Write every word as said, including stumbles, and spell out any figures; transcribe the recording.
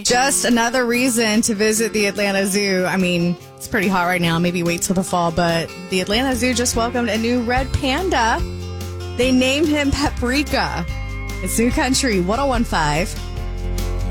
Just another reason to visit the Atlanta Zoo. I mean, it's pretty hot right now. Maybe wait till the fall, but the Atlanta Zoo just welcomed a new red panda. They named him Paprika. It's New Country one oh one point five.